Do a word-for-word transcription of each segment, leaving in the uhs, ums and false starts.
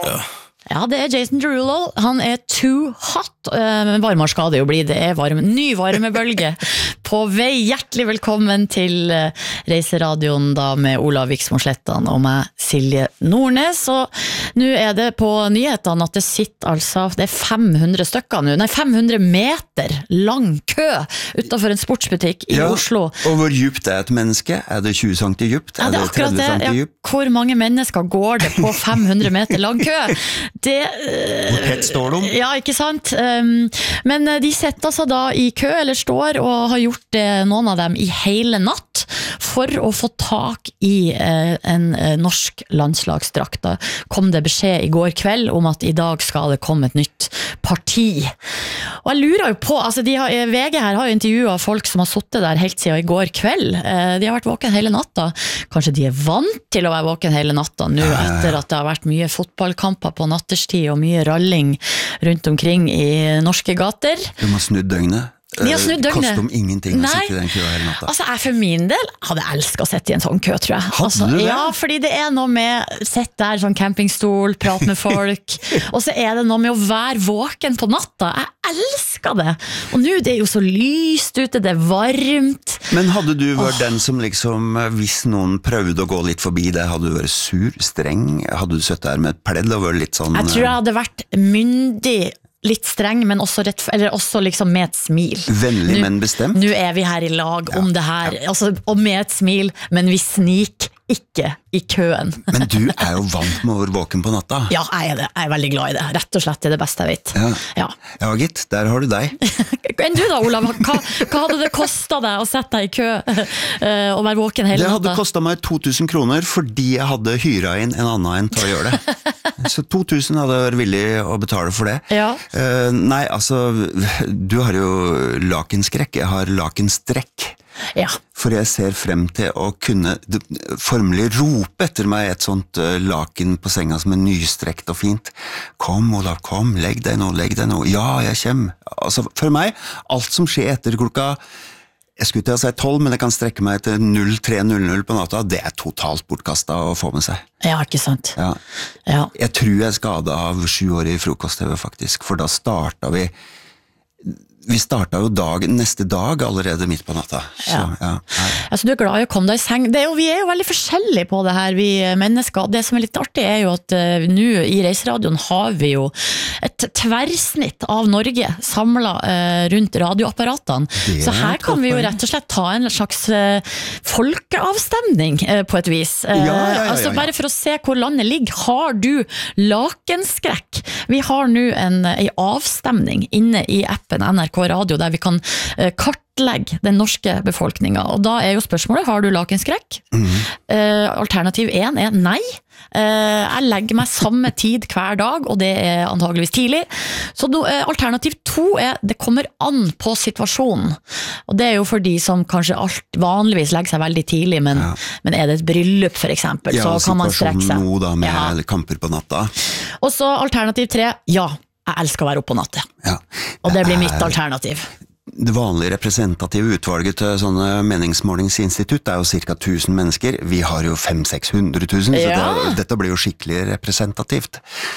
Ja. Ja, det er Jason Derulo. Han er too hot. Men varmere skal det jo bli. Det er varme, ny varmebølge på vei. Hjertelig velkommen til Reiseradioen da med Olav Viksmo Slettan og meg, Silje Nordnes. Og nå er det på nyhetene at det sitter altså, det er fem hundre stykker nå, nei fem hundre meter lang kø utenfor en sportsbutikk i ja, Oslo. Og hvor djupt er et menneske? Er det tjue centimeter djupt? Ja, det er, er det tretti centimeter djupt? Ja, hvor mange mennesker går det på fem hundre meter lang kø? Det, hvor tett står de? Ja, ikke sant? Men de setter altså da i kø, eller står, og har gjort det, noen av dem i hele natt, for å få tak i en norsk landslagsdrakt. Da kom det beskjed i går kveld om at i dag skal det komme et nytt parti. Og jeg lurer jo på, altså de har, V G her har jo intervjuet folk som har suttet der helt siden i går kveld. De har vært våken hele natta. Kanskje de er vant til å være våken hele natta nå, etter at det har vært mye fotballkamper på natterstid og mye ralling rundt omkring i norske gater. Du må snu døgnet. De har snudd døgnet. Koster om ingenting å sitte i den køa hele natta. Altså jeg for min del hadde elsket å sitte i en sånn kø, tror jeg. Hadde altså, du det? Ja, fordi det er noe med sett der, sånn campingstol, prat med folk, og så er det noe med å være våken på natta. Jeg elsker det. Og nå det er jo så lyst ute, det er varmt. Men hadde du vært Åh. den som liksom, hvis noen prøvde å gå litt forbi det, hadde du vært sur, streng? Hadde du sett der med et pledd og vært litt sånn... Jeg tror jeg hadde vært myndig, litt streng, men også, rett, eller også liksom med et smil. Vennlig, nu, men bestemt. Nå er vi her i lag om ja, det her, ja. altså, og med et smil, men vi sniker ikke i køen. Men du er jo vant med å være våken på natta. Ja, jeg er det. Jeg er veldig glad i det. Rett og slett det er det beste jeg vet. Ja, ja. ja gitt, der har du deg. Enn du da, Olav? Hva, hva hadde det kostet deg å sette deg i kø uh, og være våken hele natta? Det hadde kostet meg to tusen kroner fordi jeg hadde hyret inn en annen en til å gjøre det. Så to tusen hadde jeg vært villig å betale for det. Ja. Uh, nei, altså, du har jo lakenskrekk, jeg har lakenstrekk. Ja. For jeg ser frem til å kunne formelig rope etter meg et sånt uh, laken på senga som er nystrekt og fint. Kom, Olav, kom, legg deg nå, legg deg nå. Ja, jeg kommer. Altså, for meg, alt som skjer etter klokka, jeg skulle til å si tolv, men jeg kan strekke meg til null tre null null på natta, det er totalt bortkastet å få med seg. Ja, ikke sant. Ja. Ja. Jeg tror jeg skadet av sju år i frokost-T V faktisk, for da startet vi Vi startet jo dag, neste dag allerede midt på natta. Så, ja. Ja, altså, du er glad i å komme deg i seng. Det er jo, vi er jo veldig forskjellige på det her, vi mennesker. Det som er litt artig er jo at uh, nå i Reiseradioen har vi jo et tverrsnitt av Norge samlet uh, rundt radioapparatene. Så her kan vi jo rett og slett ta en slags uh, folkeavstemning uh, på et vis. Uh, ja, ja, ja, ja, ja. Altså bare for å se hvor landet ligger. Har du lakenskrekk? Vi har nå en, en avstemning inne i appen N R K Radio, der vi kan uh, kartlegge den norske befolkningen. Og da er jo spørsmålet, har du lakenskrekk? Mm-hmm. Uh, alternativ én er nei. Uh, jeg legger meg samme tid hver dag, og det er antageligvis tidlig. Så do, uh, alternativ to er, det kommer an på situasjonen. Og det er jo for de som kanskje alt vanligvis legger seg veldig tidlig, men, ja. men er det et bryllup for eksempel, ja, så kan man strekke seg. Ja, situasjonen nå da med ja. kamper på natta. Og så alternativ tre, ja, jeg elsker å være oppe på natta. Ja, og det blir mitt alternativ. Det vanlige representative utvalget til sånne meningsmålingsinstitutt er jo cirka tusen mennesker. Vi har jo fem til seks hundre tusen, så ja. det, dette blir jo skikkelig representativt.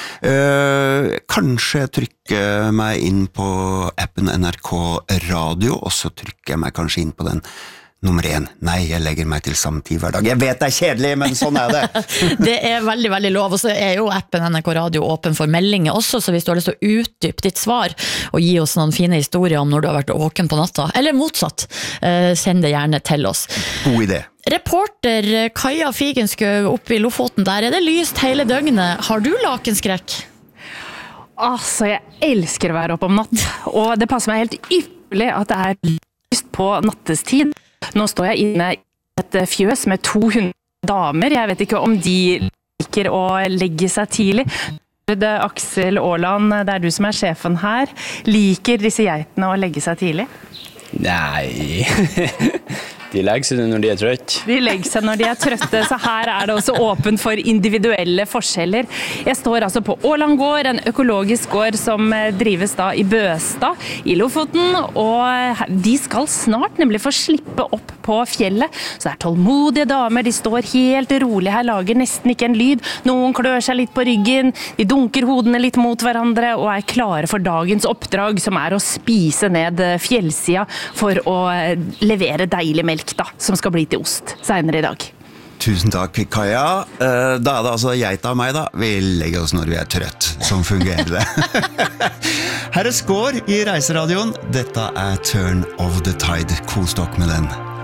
Uh, kanskje trykke meg inn på appen N R K Radio, og så trykker jeg meg kanskje inn på den nummer én. Nei, jeg legger meg til samme tid hver dag. Jeg vet det er kjedelig, men sånn er det. Det er veldig, veldig lov. Og så er jo appen N R K Radio åpen for meldinger også, så hvis du har lyst til å utdype ditt svar og gi oss noen fine historier om når du har vært åken på natta, eller motsatt, send det gjerne til oss. God idé. Reporter Kaja Figenskøv oppe i Lofoten, der er det lyst hele døgnet. Har du lakenskrekk? Altså, jeg elsker å være oppe om natt, og det passer meg helt ypperlig at det er lyst på nattestid. Nå står jeg inne i et fjøs med to hundre damer. Jeg vet ikke om de liker å legge seg tidlig. Det Aksel Åland, det er du som er sjefen her. Liker disse geitene å legge seg tidlig? Nei, de legger seg når de er trøtt. De legger seg når de er trøtte, så her er det også åpent for individuelle forskjeller. Jeg står altså på Åland gård, en økologisk gård som drives da i Bøstad i Lofoten, og de skal snart nemlig få slippe opp på fjellet. Så det er tålmodige damer, de står helt rolig her, lager nesten ikke en lyd. Noen klør seg litt på ryggen, de dunker hodene litt mot hverandre og er klare for dagens oppdrag, som er å spise ned fjellsida for å levere deilig melk da, som skal bli til ost senere i dag. Tusen takk, Kaja. Da er det altså geita og meg da. Vi legger oss når vi er trøtt. Sånn fungerer det. Her er Skår i Reiseradioen. Dette er Turn of the Tide. Kos dere med den.